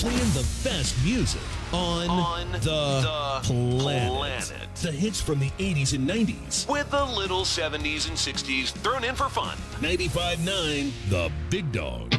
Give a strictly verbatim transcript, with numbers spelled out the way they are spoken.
playing the best music on, on the, the planet. planet. The hits from the eighties and nineties. With a little seventies and sixties thrown in for fun. ninety-five point nine The Big Dog.